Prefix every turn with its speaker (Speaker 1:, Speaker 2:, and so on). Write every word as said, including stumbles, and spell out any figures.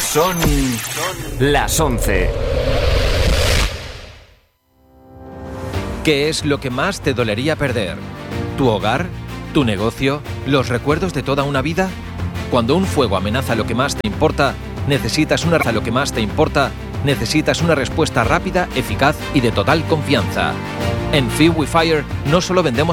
Speaker 1: Son las once.
Speaker 2: ¿Qué es lo que más te dolería perder? ¿Tu hogar? ¿Tu negocio? ¿Los recuerdos de toda una vida? Cuando un fuego amenaza lo que más te importa, necesitas una lo que más te importa, necesitas una respuesta rápida, eficaz y de total confianza. En Feed with Fire no solo vendemos